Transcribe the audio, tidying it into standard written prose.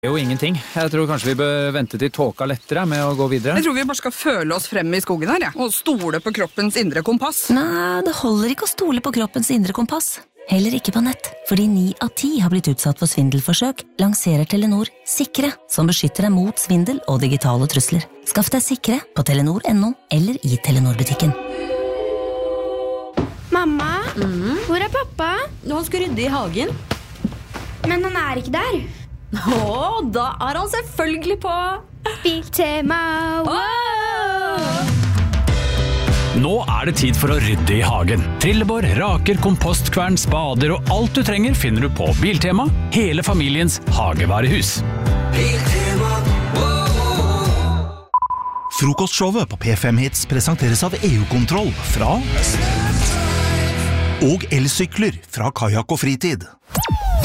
Jo, ingenting. Jeg tror kanskje vi bør vente til tåka lettere med å gå videre. Jeg tror vi bare skal føle oss frem i skogen her, ja. Og stole på kroppens indre kompass. Nei, det holder ikke å stole på kroppens indre kompass. Heller ikke på nett, fordi 9 av 10 har blitt utsatt for svindelforsøk, lanserer Telenor Sikre, som beskytter deg mot svindel og digitale trusler. Skaff deg Sikre på telenor.no eller i Telenor-butikken. Mamma, hvor er pappa? Han skal rydde i hagen. Men han er ikke der. Da er han selvfølgelig på Biltema. Nå er det tid for å rydde i hagen. Trillebår, raker, kompostkvern, spader og alt du trenger finner du på Biltema, hele familiens hagevarehus. Biltema. Frokostshowet på P5 Hits presenteres av EU-kontroll fra og elsykler fra Kajak og Fritid.